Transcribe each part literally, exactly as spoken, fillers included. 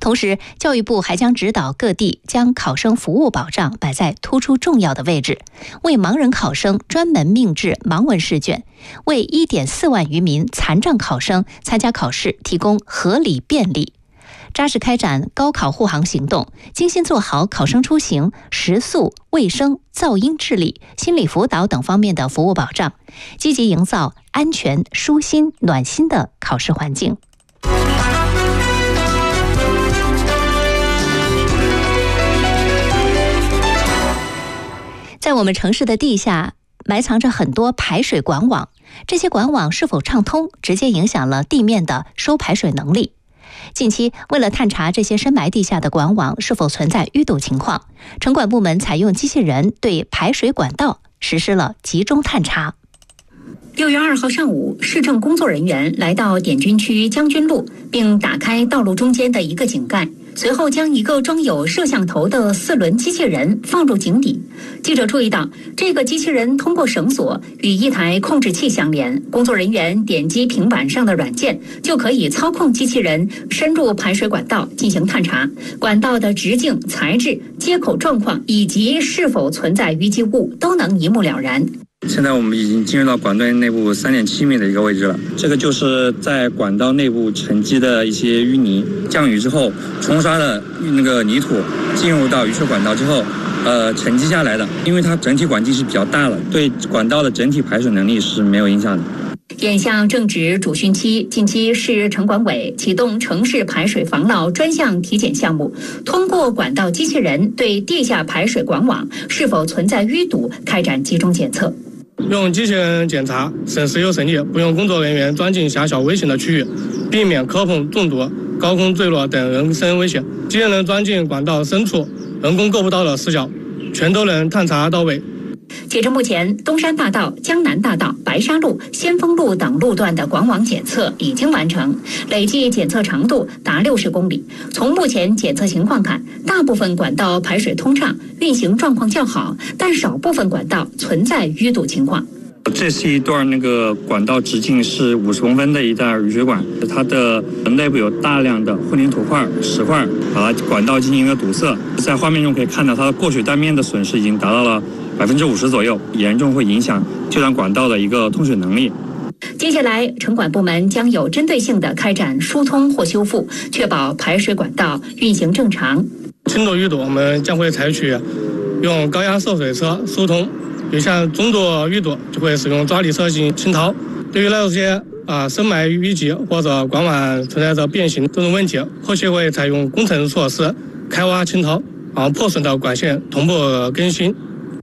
同时，教育部还将指导各地将考生服务保障摆在突出重要的位置，为盲人考生专门命制盲文试卷，为 一点四万余名残障考生参加考试提供合理便利。扎实开展高考护航行动，精心做好考生出行、食宿、卫生、噪音治理、心理辅导等方面的服务保障，积极营造安全、舒心、暖心的考试环境。在我们城市的地下埋藏着很多排水管网，这些管网是否畅通，直接影响了地面的收排水能力。近期，为了探查这些深埋地下的管网是否存在淤堵情况，城管部门采用机器人对排水管道实施了集中探查。 六月二号上午，市政工作人员来到点军区将军路，并打开道路中间的一个井盖，随后将一个装有摄像头的四轮机器人放入井底。记者注意到，这个机器人通过绳索与一台控制器相连，工作人员点击平板上的软件，就可以操控机器人深入排水管道进行探查，管道的直径、材质、接口状况以及是否存在淤积物都能一目了然。 现在我们已经进入到管道内部 三点七米的一个位置了，这个就是在管道内部沉积的一些淤泥，降雨之后冲刷的那个泥土进入到雨水管道之后，呃，沉积下来的。因为它整体管径是比较大了，对管道的整体排水能力是没有影响的。 眼下正值主汛期，近期市城管委启动城市排水防涝专项体检项目，通过管道机器人对地下排水管网是否存在淤堵开展集中检测。 用机器人检查，省时又省力，不用工作人员钻进狭小危险的区域，避免磕碰、中毒、高空坠落等人身危险。机器人钻进管道深处，人工够不到的死角，全都能探查到位。 截至目前，东山大道、江南大道、白沙路、先锋路等路段的管网检测已经完成，累计检测长度达六十公里。从目前检测情况看，大部分管道排水通畅，运行状况较好，但少部分管道存在淤堵情况。 这是一段那个管道直径是五十公分的一带雨水管，它的内部有大量的混凝土块、石块，把管道进行一个堵塞。在画面中可以看到，它的过水断面的损失已经达到了百分之五十左右，严重会影响这段管道的一个通水能力。 接下来，城管部门将有针对性地开展疏通或修复，确保排水管道运行正常。 轻度淤堵，我们将会采取用高压受水车疏通。有像中度淤堵就会使用抓力车进行清掏。对于那些啊深埋淤积或者管网存在着变形这种问题，后续会采用工程措施开挖清掏，啊破损的管线同步更新。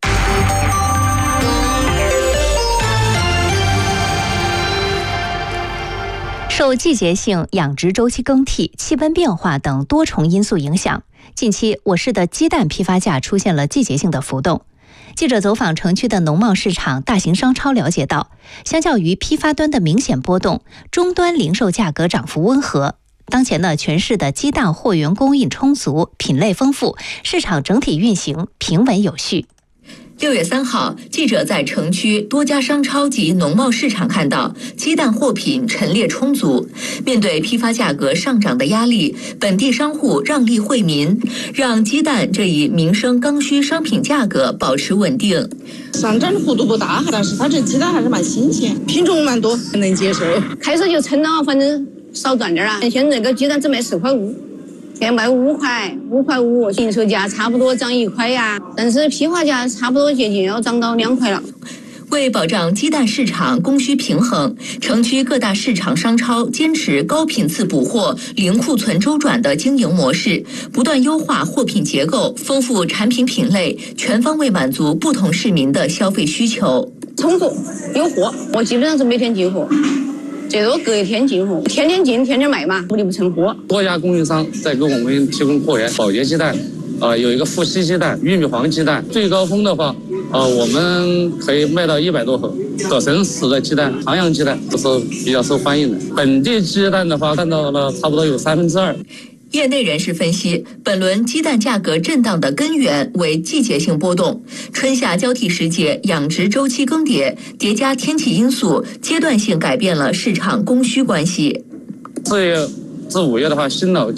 受季节性养殖周期更替、气温变化等多重因素影响，近期我市的鸡蛋批发价出现了季节性的浮动。记者走访城区的农贸市场、大型商超了解到，相较于批发端的明显波动，终端零售价格涨幅温和。当前呢，全市的鸡蛋货源供应充足，品类丰富，市场整体运行平稳有序。 六月三号，记者在城区多家商超及农贸市场看到鸡蛋货品陈列充足。面对批发价格上涨的压力，本地商户让利惠民，让鸡蛋这一民生刚需商品价格保持稳定。 上涨的幅度不大，但是它这鸡蛋还是蛮新鲜，品种蛮多，能接受。 开始就称了，反正少赚点啊。现在这个鸡蛋只卖四块五。现在卖五块，五块五，零售价差不多涨一块呀，但是批发价差不多接近要涨到两块了。 为保障鸡蛋市场供需平衡，城区各大市场商超坚持高品次补货、零库存周转的经营模式，不断优化货品结构，丰富产品品类，全方位满足不同市民的消费需求。 充足有货，我基本上是每天进货。最多隔一天进货，天天进天天卖嘛，不离不成货。 多家供应商在给我们提供货源，保洁鸡蛋，呃，有一个富硒鸡蛋、玉米黄鸡蛋，最高峰的话，呃，我们可以卖到一百多盒。各省市的鸡蛋、长阳鸡蛋都是比较受欢迎的。本地鸡蛋的话，占到了差不多有三分之二。 业内人士分析，本轮鸡蛋价格震荡的根源为季节性波动，春夏交替时节，养殖周期更迭，叠加天气因素，阶段性改变了市场供需关系。 四月至五月的话，新老